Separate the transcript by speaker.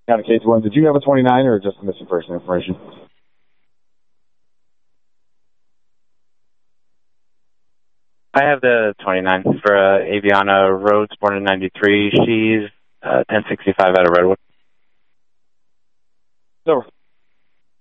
Speaker 1: Got a case one. Did you have a 29 or just missing person information?
Speaker 2: I have the 29 for Aviana Rhodes, born in 93. She's 1065 out of Redwood.
Speaker 1: Over.